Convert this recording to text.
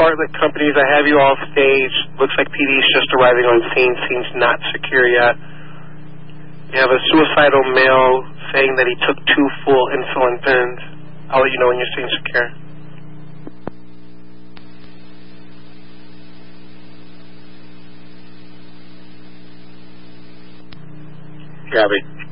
Bartlett Companies. I have you all staged. Looks like PD is just arriving on scene. Seems not secure yet. You have a suicidal male saying that he took 2 full insulin pens. I'll let you know when you're seeing secure. Copy.